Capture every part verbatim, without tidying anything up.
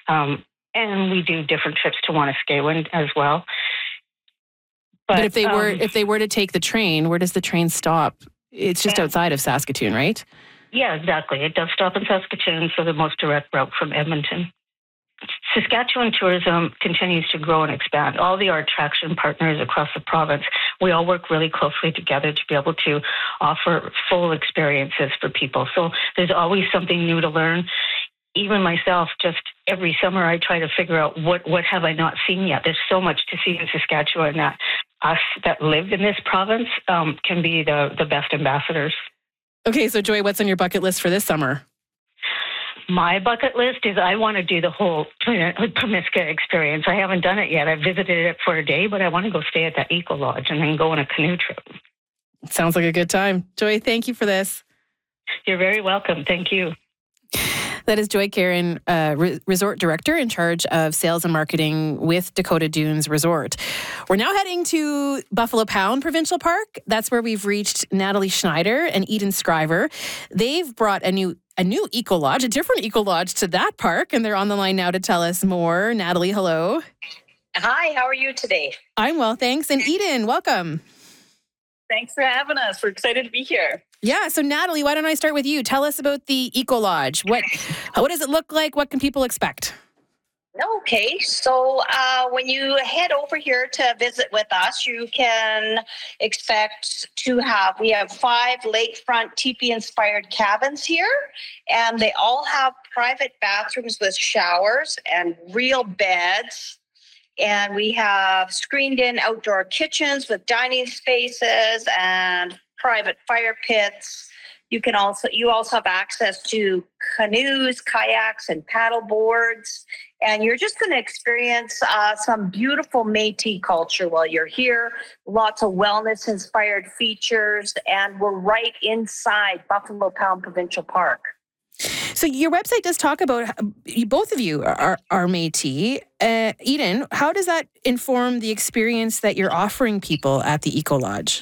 Um, and we do different trips to Wanuskewin as well. But, but if they um, were if they were to take the train, where does the train stop? It's just yeah. outside of Saskatoon, right? Yeah, exactly. It does stop in Saskatoon, so the most direct route from Edmonton. Saskatchewan tourism continues to grow and expand. All the art attraction partners across the province, we all work really closely together to be able to offer full experiences for people. So there's always something new to learn. Even myself, just every summer, I try to figure out what, what have I not seen yet. There's so much to see in Saskatchewan that us that live in this province um, can be the, the best ambassadors. Okay, so Joy, what's on your bucket list for this summer? My bucket list is I want to do the whole Pumiska experience. I haven't done it yet. I visited it for a day, but I want to go stay at that Eco Lodge and then go on a canoe trip. Sounds like a good time. Joy, thank you for this. You're very welcome. Thank you. That is Joy Caron, uh, Re- Resort Director in charge of sales and marketing with Dakota Dunes Resort. We're now heading to Buffalo Pound Provincial Park. That's where we've reached Natalie Schneider and Eden Scriver. They've brought a new a new Eco Lodge, a different Eco Lodge to that park, and they're on the line now to tell us more. Natalie, hello. Hi, how are you today? I'm well, thanks. And Eden, welcome. Thanks for having us. We're excited to be here. Yeah, so Natalie, why don't I start with you? Tell us about the Eco Lodge. What, what does it look like? What can people expect? Okay, so uh, when you head over here to visit with us, you can expect to have, we have five lakefront teepee-inspired cabins here, and they all have private bathrooms with showers and real beds. And we have screened-in outdoor kitchens with dining spaces and private fire pits. You can also you also have access to canoes, kayaks, and paddle boards. And you're just going to experience uh, some beautiful Métis culture while you're here. Lots of wellness-inspired features, and we're right inside Buffalo Pound Provincial Park. So your website does talk about, both of you are, are Métis. Uh, Eden, how does that inform the experience that you're offering people at the Eco Lodge?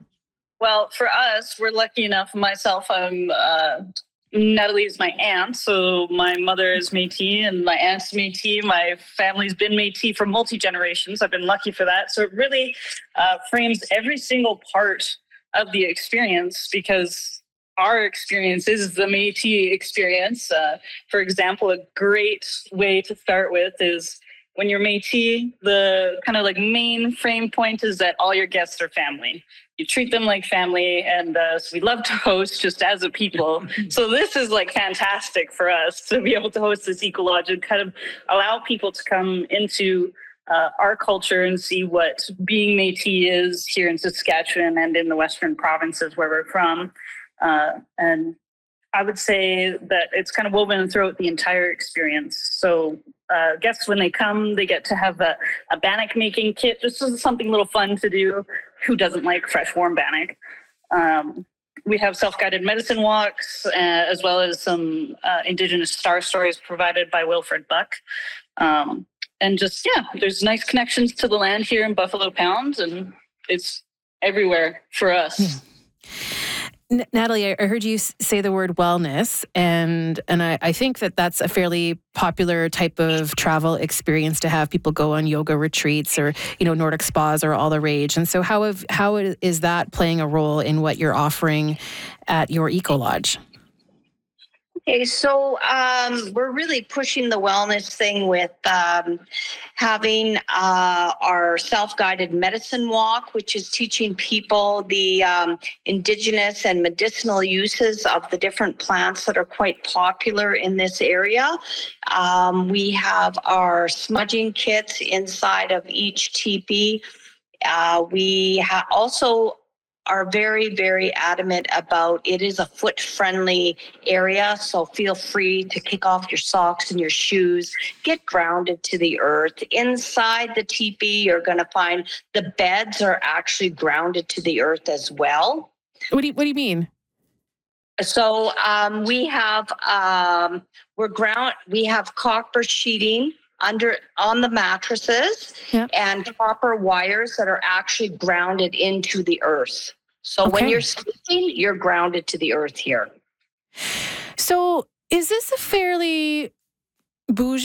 Well, for us, we're lucky enough. Myself, I'm uh, Natalie is my aunt, so my mother is Métis and my aunt's Métis. My family's been Métis for multi-generations. I've been lucky for that. So it really uh, frames every single part of the experience, because our experience is the Métis experience. Uh, for example, a great way to start with is when you're Métis, the kind of like main frame point is that all your guests are family. You treat them like family, and uh, so we love to host just as a people. So this is like fantastic for us to be able to host this Eco Lodge and kind of allow people to come into uh, our culture and see what being Métis is here in Saskatchewan and in the Western provinces where we're from. Uh, and I would say that it's kind of woven throughout the entire experience. So uh, guests, when they come, they get to have a, a bannock making kit. This is something a little fun to do. Who doesn't like fresh, warm bannock? Um, we have self-guided medicine walks, uh, as well as some uh, Indigenous star stories provided by Wilfred Buck. Um, and just, yeah, there's nice connections to the land here in Buffalo Pound, and it's everywhere for us. Yeah. N- Natalie, I heard you say the word wellness, and and I, I think that that's a fairly popular type of travel experience to have people go on yoga retreats, or you know Nordic spas are all the rage. And so how have, how is that playing a role in what you're offering at your Eco Lodge? Okay, so um, we're really pushing the wellness thing with um, having uh, our self-guided medicine walk, which is teaching people the um, Indigenous and medicinal uses of the different plants that are quite popular in this area. Um, we have our smudging kits inside of each teepee. Uh, we ha- also are very, very adamant about it is a foot-friendly area, so feel free to kick off your socks and your shoes, get grounded to the earth. Inside the teepee, you're going to find the beds are actually grounded to the earth as well. What do you, what do you mean? So um, we have um, we're ground we have copper sheeting under on the mattresses, yep, and copper wires that are actually grounded into the earth. So okay, when you're sleeping, you're grounded to the earth here. So is this a fairly bougie